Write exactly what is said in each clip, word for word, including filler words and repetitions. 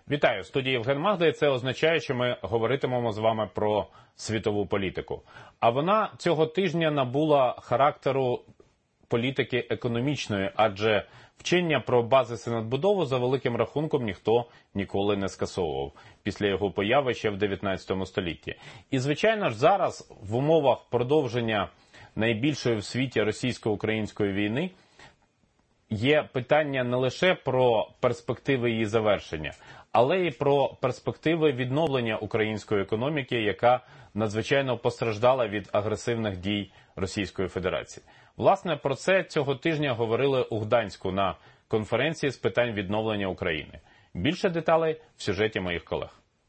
Вітаю, в студії Євген Магда, і це означає, що ми говоритимемо з вами про світову політику. А вона цього тижня набула характеру політики економічної, адже вчення про базис і надбудову за великим рахунком ніхто ніколи не скасовував після його появи ще в дев'ятнадцятому столітті. І, звичайно ж, зараз в умовах продовження найбільшої в світі російсько-української війни є питання не лише про перспективи її завершення, але і про перспективи відновлення української економіки, яка надзвичайно постраждала від агресивних дій Російської Федерації. Власне, про це цього тижня говорили у Гданську на конференції з питань відновлення України. Більше деталей в сюжеті моїх колег.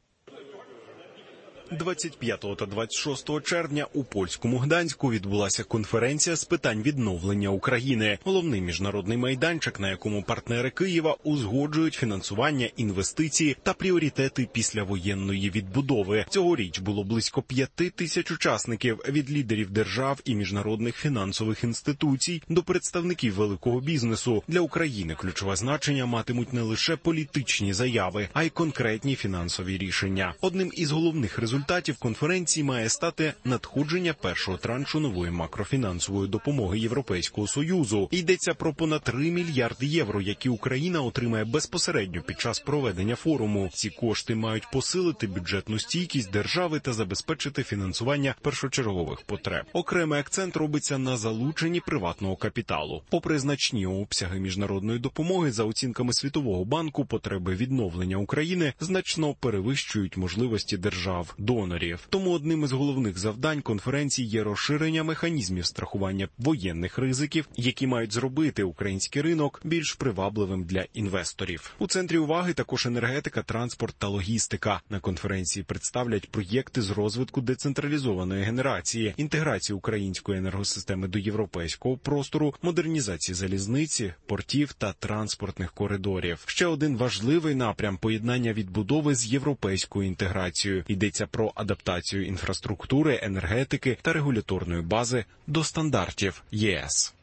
двадцять п'ятого та двадцять шостого червня у польському Гданську відбулася конференція з питань відновлення України. Головний міжнародний майданчик, на якому партнери Києва узгоджують фінансування, інвестиції та пріоритети післявоєнної відбудови. Цьогоріч було близько п'яти тисяч учасників від лідерів держав і міжнародних фінансових інституцій до представників великого бізнесу. Для України ключове значення матимуть не лише політичні заяви, а й конкретні фінансові рішення. Одним із головних результатів Результатів конференції має стати надходження першого траншу нової макрофінансової допомоги Європейського Союзу. Йдеться про понад три мільярди євро, які Україна отримає безпосередньо під час проведення форуму. Ці кошти мають посилити бюджетну стійкість держави та забезпечити фінансування першочергових потреб. Окремий акцент робиться на залученні приватного капіталу. Попри значні обсяги міжнародної допомоги, за оцінками Світового банку, потреби відновлення України значно перевищують можливості держав донорів. Тому одним із головних завдань конференції є розширення механізмів страхування воєнних ризиків, які мають зробити український ринок більш привабливим для інвесторів. У центрі уваги також енергетика, транспорт та логістика. На конференції представлять проєкти з розвитку децентралізованої генерації, інтеграції української енергосистеми до європейського простору, модернізації залізниці, портів та транспортних коридорів. Ще один важливий напрям – поєднання відбудови з європейською інтеграцією. Йдеться про адаптацію інфраструктури, енергетики та регуляторної бази до стандартів ЄС.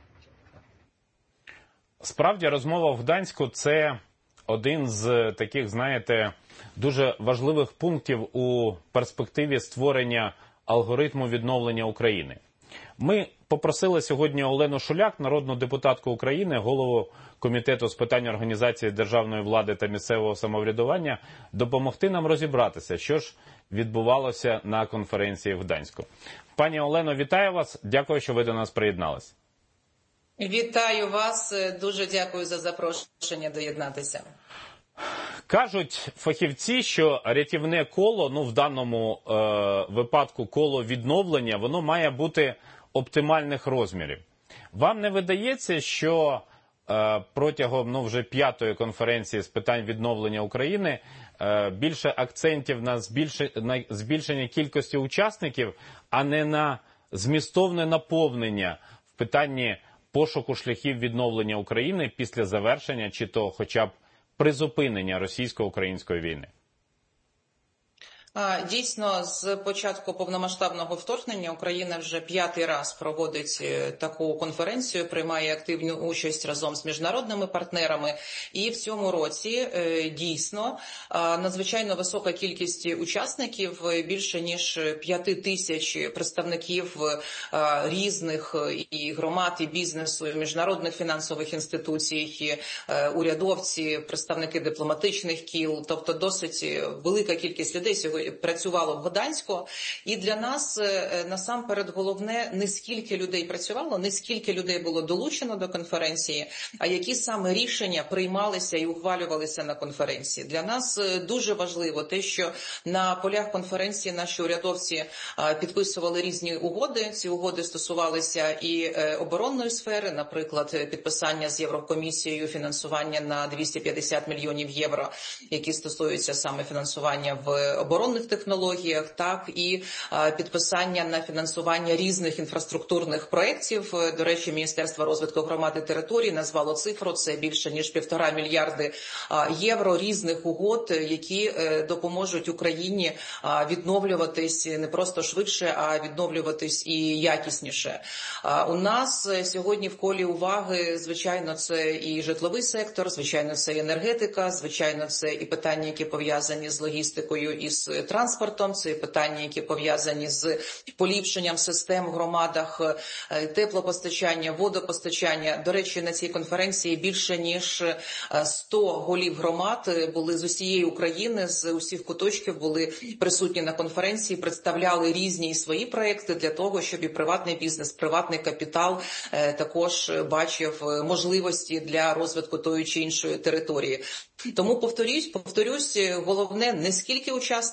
Справді, розмова в Гданську – це один з таких, знаєте, дуже важливих пунктів у перспективі створення алгоритму відновлення України. Ми попросили сьогодні Олену Шуляк, народну депутатку України, голову Комітету з питань організації державної влади та місцевого самоврядування, допомогти нам розібратися, що ж відбувалося на конференції в Гданську. Пані Олено, вітаю вас. Дякую, що ви до нас приєдналися. Вітаю вас. Дуже дякую за запрошення доєднатися. Кажуть фахівці, що рятівне коло, ну в даному е, випадку коло відновлення, воно має бути оптимальних розмірів. Вам не видається, що е, протягом ну, вже п'ятої конференції з питань відновлення України е, більше акцентів на, збільш... на збільшення кількості учасників, а не на змістовне наповнення в питанні пошуку шляхів відновлення України після завершення чи то хоча б призупинення російсько-української війни? Дійсно, з початку повномасштабного вторгнення Україна вже п'ятий раз проводить таку конференцію, приймає активну участь разом з міжнародними партнерами. І в цьому році дійсно надзвичайно висока кількість учасників, більше ніж п'яти тисяч представників різних і громад, і бізнесу, і міжнародних фінансових інституцій, і урядовці, представники дипломатичних кіл, тобто досить велика кількість людей сьогодні працювало в Гданську. І для нас насамперед головне не скільки людей працювало, не скільки людей було долучено до конференції, а які саме рішення приймалися і ухвалювалися на конференції. Для нас дуже важливо те, що на полях конференції наші урядовці підписували різні угоди. Ці угоди стосувалися і оборонної сфери, наприклад, підписання з Єврокомісією фінансування на двісті п'ятдесят мільйонів євро, які стосуються саме фінансування в оборонній інформаційних технологіях, так і підписання на фінансування різних інфраструктурних проєктів. До речі, Міністерство розвитку громад і територій назвало цифру, це більше ніж півтора мільярди євро різних угод, які допоможуть Україні відновлюватись не просто швидше, а відновлюватись і якісніше. У нас сьогодні в колі уваги, звичайно, це і житловий сектор, звичайно, це і енергетика, звичайно, це і питання, які пов'язані з логістикою і з транспортом, це і питання, які пов'язані з поліпшенням систем в громадах, теплопостачання, водопостачання. До речі, на цій конференції більше ніж сто голів громад були з усієї України, з усіх куточків були присутні на конференції, представляли різні свої проекти для того, щоб і приватний бізнес, приватний капітал також бачив можливості для розвитку тої чи іншої території. Тому повторюсь, повторюсь, головне не скільки учасників,